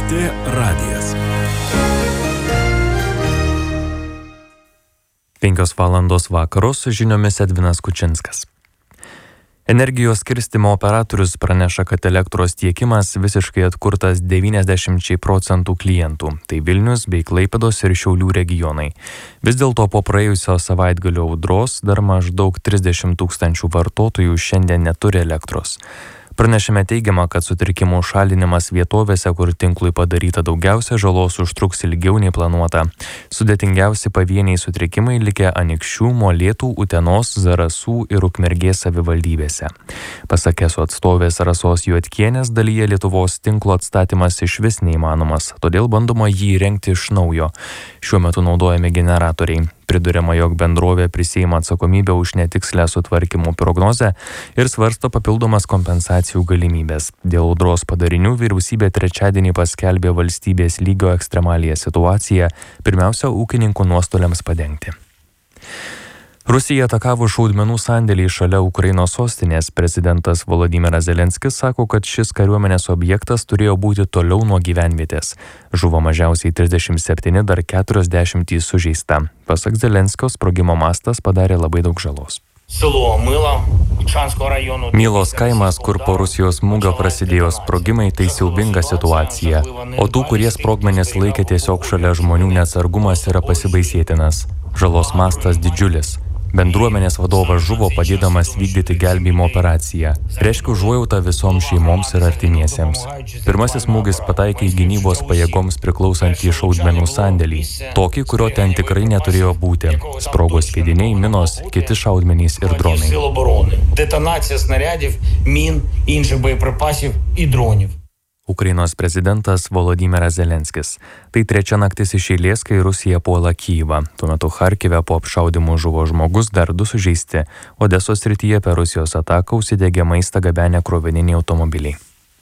LRT radijas. 5 valandos vakaro su žiniomis Edvinas Kučinskas. Energijos skirstymo operatorius praneša, kad elektros tiekimas visiškai atkurtas 90% klientų, tai Vilnius bei Klaipėdos ir Šiaulių regionai. Vis dėlto po praėjusio savaitgalio audros dar maždaug 30 000 vartotojų šiandien neturi elektros. Pranešime teigiama, kad sutrikimų šalinimas vietovėse, kur tinklui padaryta daugiausia žalos, užtruks ilgiau nei planuota. Sudėtingiausi pavieniai sutrikimai likę Anykščių, Molėtų, Utenos, Zarasų ir Ukmergės savivaldybėse. Pasak ESO atstovės Rasos Juodkienės, dalyje Lietuvos tinklo atstatymas išvis neįmanomas, todėl bandoma jį įrengti iš naujo. Šiuo metu naudojami generatoriai. Priduriama, jog bendrovė prisiima atsakomybę už netikslę sutvarkymo prognozę ir svarsto papildomas kompensacijų galimybės. Dėl audros padarinių vyriausybė trečiadienį paskelbė valstybės lygio ekstremaliąją situaciją, pirmiausia, ūkininkų nuostoliams padengti. Rusija atakavo šaudmenų sandėlį šalia Ukrainos sostinės. Prezidentas Volodymyras Zelenskis sako, kad šis kariuomenės objektas turėjo būti toliau nuo gyvenvietės. Žuvo mažiausiai 37, dar 40 sužeista. Pasak Zelenskio, sprogimo mastas padarė labai daug žalos. Mylos kaimas, kur po Rusijos smūgio prasidėjo sprogimai, tai siaubinga situacija. O tų, kurie sprogmenis laikė tiesiog šalia žmonių, neatsargumas yra pasibaisėtinas. Žalos mastas didžiulis. Bendruomenės vadovas žuvo padėdamas vykdyti gelbėjimo operaciją. Reiškia užuojautą visoms šeimoms ir artimiesiems. Pirmasis smūgis pataikė į gynybos pajėgoms priklausantį šaudmenų sandėlį. Tokį, kurio ten tikrai neturėjo būti. Sprogo sviediniai, minos, kiti šaudmenys ir dronai. Детонація снарядів, мін, інших боєприпасів і дронів. Ukrainos prezidentas Volodymyras Zelenskis. Tai trečia naktis iš eilės, kai Rusija puola Kyjivą. Tuo metu Charkive po apšaudymų žuvo žmogus, dar 2 sužeisti. Odesos srityje per Rusijos ataką užsidegė maistą gabenę krovininiai automobiliai.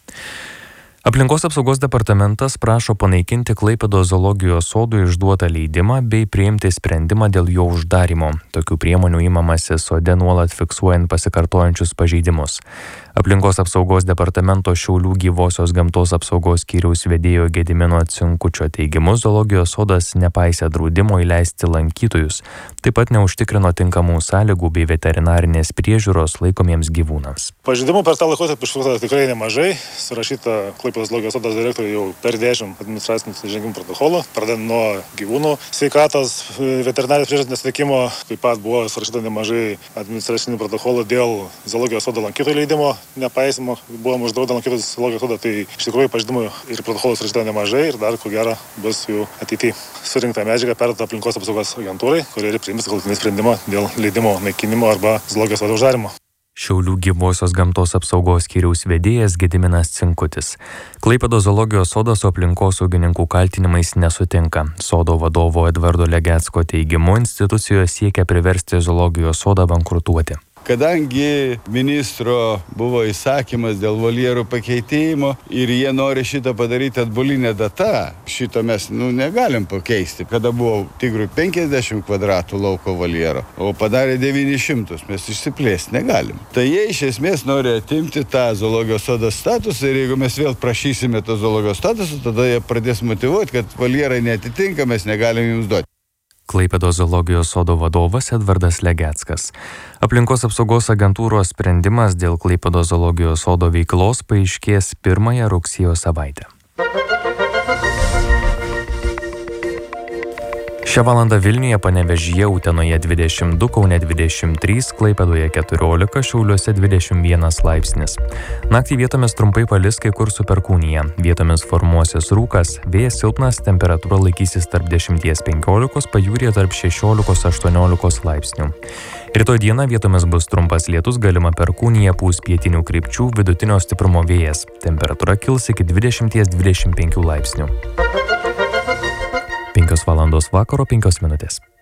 Aplinkos apsaugos departamentas prašo panaikinti Klaipėdos zoologijos sodui išduotą leidimą bei priimti sprendimą dėl jo uždarymo. Tokių priemonių imamasi sode nuolat fiksuojant pasikartojančius pažeidimus. Aplinkos apsaugos departamento Šiaulių gyvosios gamtos apsaugos skyriaus vedėjo Gedimino Cinkučio teigimu, zoologijos sodas nepaisė draudimo įleisti lankytojus, taip pat neužtikrino tinkamų sąlygų bei veterinarinės priežiūros laikomiems gyvūnams. Pažeidimų per tą laikotarpį išfiksuota tikrai nemažai. Surašyta Klaipėdos zoologijos sodas direktoriui jau per 10 administracinių nusižengimų protokolų, pradedant nuo gyvūnų sveikatos, veterinarinės priežiūros nesuteikimo. Taip pat buvo surašyta nemažai administracinių protokolų dėl zoologijos sodo lankytojų leidimo nepaisimo. Buvom uždraudę lankytojus zoologijos sodą, tai iš tikrųjų pažeidimų ir protokolų surašyta nemažai ir dar ko gero bus jų ateityje. Surinkta medžiaga perduota aplinkos apsaugos agentūrai, kuri ir priims galutinį sprendimą dėl leidimo naikinimo arba zoologijos sodo uždarymo. Šiaulių gyvosios gamtos apsaugos skyriaus vedėjas Gediminas Cinkutis. Klaipėdos zoologijos sodas su aplinkosaugininkų kaltinimais nesutinka. Sodo vadovo Edvardo Legecko teigimu, institucijos siekia priversti zoologijos sodą bankrutuoti. Kadangi ministro buvo įsakymas dėl voljerų pakeitimo ir jie nori šitą padaryti atbulinę datą, šito mes negalim pakeisti. Kada buvo tigrui 50 kvadratų lauko voljero, o padarė 900, mes išsiplėsti negalim. Tai jie iš esmės nori atimti tą zoologijos sodo statusą ir jeigu mes vėl prašysime to zoologijos statusą, tada jie pradės motyvuoti, kad voljerai neatitinka, mes negalim jums duoti. Klaipėdos zoologijos sodo vadovas Edvardas Legeckas. Aplinkos apsaugos agentūros sprendimas dėl Klaipėdos zoologijos sodo veiklos paaiškės 1 rugsėjo savaitę. Šią valandą Vilniuje, Panevėžyje, Utenoje 22, Kaune 23, Klaipėdoje 14, Šiauliuose 21 laipsnis. Naktį vietomis trumpai palis kai kur su perkūnija. Vietomis formuosis rūkas, vėjas silpnas, temperatūra laikysis tarp 10–15, pajūryje tarp 16–18 laipsnių. Rytoj dieną vietomis bus trumpas lietus, galima perkūnija, pūs pietinių krypčių, vidutinio stiprumo vėjas. Temperatūra kils iki 20–25 laipsnių. 5 valandos vakaro 5 minutės.